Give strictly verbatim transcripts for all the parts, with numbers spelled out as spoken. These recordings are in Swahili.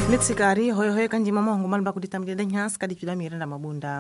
Mitsikari hoyo hoyo kanjima mahungu malba kuditamgele nyans kadipila mirenda mabunda.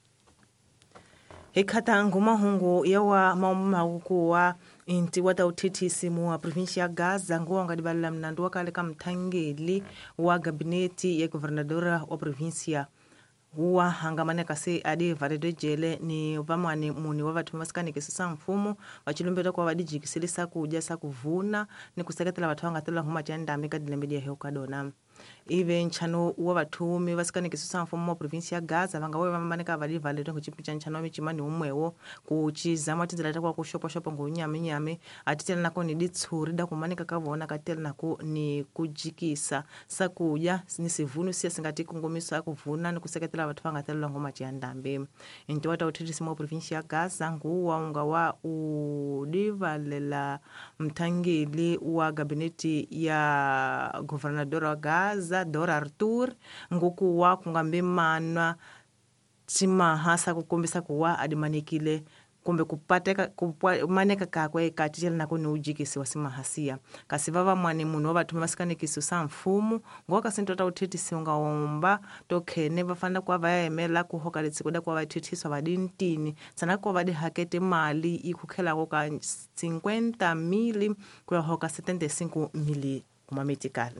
Hekata nguma hungu yawa maukuwa inti wata utitisi muwa provinsia ya Gaza nguwa ngadibala mnandu wakale kamtangeli wa gabineti ya guvernadora wa provinsia huwa hangamane kasi adi varedo jele ni vamwani muni wa vatu maskani kisisa mfumu wachilumbeta kwa wadiji kisili saku uja saku vuna ni kuseketela watu wangatela huma janda mega dilembedia heuka dona. Ive nchano uwa watumi wasikani kisusa mfumu wa provinsi ya Gaza vanga wewe mamaneka vali valeto kuchipicha nchano michimani umwewo kuchiza matizilata kwa kushopo shopo ngunyame nyame atitela nako ni ditsuri da kumanika kavona katela nako ni kujikisa sakuja ni sivunu siya singati kungumisa kuvuna ni kuseketela watu wangatela ngoma chiandambe inti wata utitisi mwa provinsi ya Gaza nguwa unga wa udivalela mtangeli wa gabineti ya guvernadora wa Gaza Dora Artur nguku wa kungambe manwa chima hasa kukumbisa kuwa adimanikile kumbe kupateka kumaneka kakwe katijela nako ni ujikisi wasima hasia kasivava mwani muno watu maskani kisusa mfumu ngoka sintota utitisi unga omba tokene vafanda kwa vaya emela kuhoka litsikuda kwa vatitisi wa vadintini sana kwa vadi hakete mali ikukela koka cinquenta mili kwa hoka setenta e cinco mili kumametikali.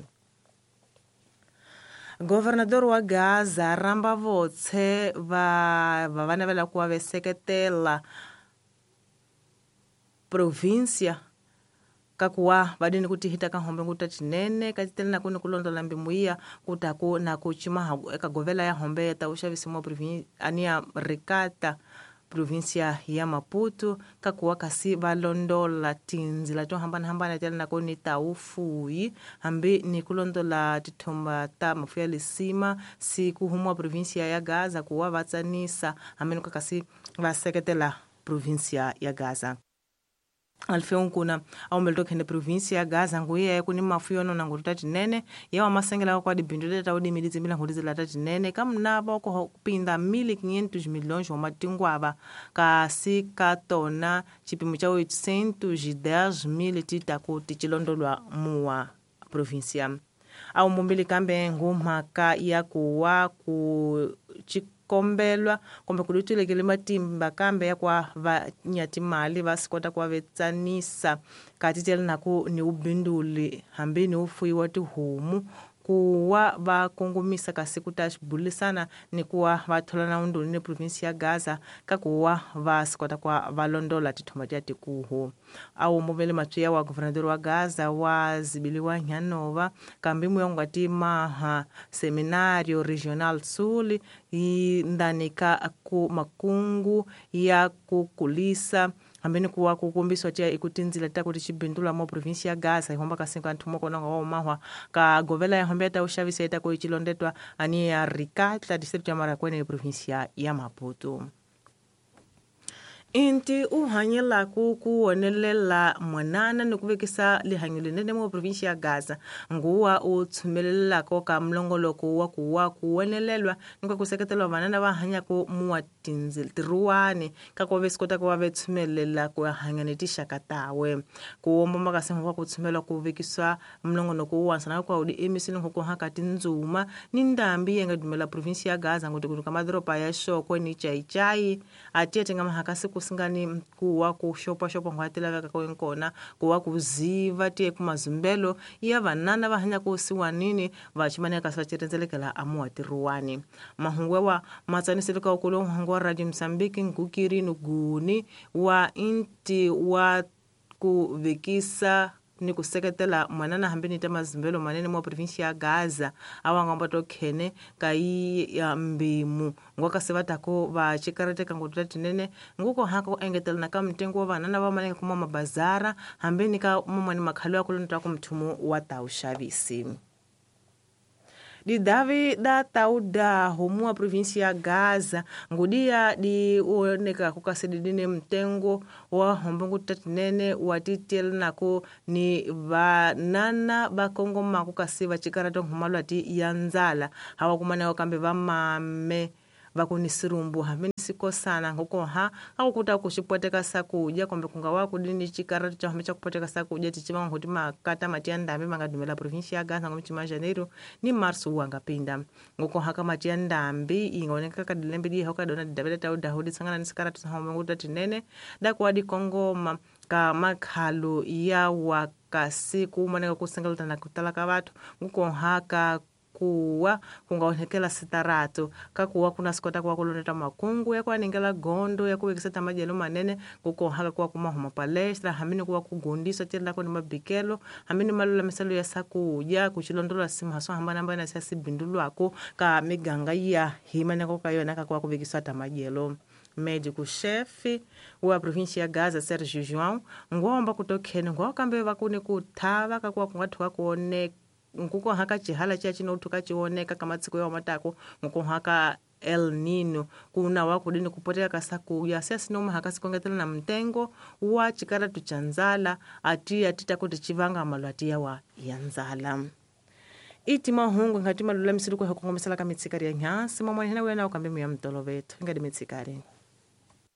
Governador wa Gaza ramba votse va vana vela kuwa veseketela provincia kakuwa badini kuti hita kahombe nguta chinene katitela nako ni kulondola mbimuia kutako na kuchima eka govela ya hombe ta ushavisimo provincia ania Ricata provincia ya Maputo kakuwa kasi valondola tinzi la to hambana hambana tela nako ni taufui hambi ni kulondola titomba ta mafuya lisima si kuhumwa provincia ya Gaza kuwa vatsanisa hambi kasi vaseketela provincia ya Gaza. Alfeon kuna au melto kende provinsia ya Gaza nguye ya kuni mafuyo no nanguruta jinene yawa masengela kwa di bindule ta udi milizi mila ngulizi la ta jinene kam naba wako kupinda mili quinhentos milhões wa matingwaba ka si katona chipimu cha oitocentos e dez mil titako tichilondolwa muwa provinsia au mumbili kambe ngumaka ya kuwa ku kombelwa kombe kudutulekele matimba kambe ya kwa vanyati mali vasikota kwa vetsanisa katitela nako ni ubinduli hambi ni ufui watu humu kuwa vakongomisa kasi kutashibulisana ni kuwa vathola na unduli ni provinsi ya Gaza kakuwa vasikota kwa valondola titomati kuhu au muvele matuya wa guvernador wa Gaza wa zibiliwa nyanova kambi muyongwati maha seminario regional sul ndanika ku makungu ya kukulisa ambeni kuwa kukumbiswa tia ikutinzila ta kuti chibindula mo provinsi ya Gaza ihomba kasinga ntumo kona wa mahwa ka govela ya hombe ta ushavisa ita ko ichilondetwa ani ya Ricata district ya Marakwene provinsi ya Maputo. Inti uhanyela kukuonelela mwanana nukuvekisa lihanyule nene mwa provinsi ya Gaza nguwa utsumelela koka mlongolo kuwa kuwa kuonelelwa nuka kuseketelwa vanana vahanya ku muwa tinzil tiruwane kako vesikota kuwa vetsumelela kuwa hanyanetisha katawe kuomba makasema kwa kutsumelela kuvekisa mlongolo kuwa sana kwa udi emisini huko haka tinzuma nindambi yenga dumela provinsi ya Gaza nguti kutuka madropa ya shoko ni chai chai atia tenga mahakasi kusingani kuwa kushopa shopa ngwatela vaka kwa nkona kuwa kuziva tie kumazumbelo iya vanana vahanya kusiwa nini vachimani ya kasvachirenzelekela amuwa tiruwani mahungwe wa matsanisirika ukulo mhangu wa Radio Msambiki ngukiri nuguni wa inti wa kuvikisa ni kuseketela mwanana hambi ni tema zimbelo manene mwa provinsi ya Gaza awa ngamba tokene kai ya mbimu ngoka sevatako va chikarete kangututa tinene nguko hako engetela na kamtengo vanana va manene kuma mabazara hambi ni ka mumani makhalwa kulonta kumtumu wa taushavisi. Di Davi da tauda humua provinsi ya Gaza ngudia di uoneka kukasididine mtengo wa hombungu tatinene watitel nako ni vanana bakongoma kukasiva chikarato humalu ati yanzala hawa kumane wakambe vamame vakuni sirumbu hamini siko sana nguko ha akukuta kushipoteka sakuja kombe kunga waku dini chikara cha hamecha kupoteka sakuja tichima ngoti makata matia ndambi mangadumela provincia ya Gaza ngomchi Janeiro ni marso wanga pinda nguko haka matia ndambi ingoneka kadilembe di hoka dona David Tau Dahudi sangana nisikara tusahomo nguta tinene da kwa di Kongo ka makhalu ya wakasiku maneka kusengalta na kutalaka watu nguko haka kuwa kungaonekela sitaratu kakuwa kuna sikota kwa kuloneta makungu ya kwa ningela gondo ya kuwekiseta majelo manene kuko haka kwa kumahoma palestra hamini kuwa kugundisa tila kwa ni mabikelo hamini malula misalo ya saku ya kuchilondola simu haswa hambana mbana na siasi bindulu ako ka miganga ya himane kwa kayo naka kwa kuwekiseta majelo médico chefe wa província ya Gaza Sergio João ngomba kutokeni ngwa kambe vakuni kutava kakwa kungatu kuone nguko haka chihala cha chino utuka chioneka kama tsiko ya matako nguko haka El Nino kuna wako dini kupotea kasaku ya sasa noma haka sikongetela na mtengo wa chikara tuchanzala ati atita kuti chivanga malwatia wa yanzala iti mahungu ngati malula misiruko hako ngomesala kamitsikari ya nyasi mwa hena wena ukambe mu ya mtolo vetu ngadi mitsikari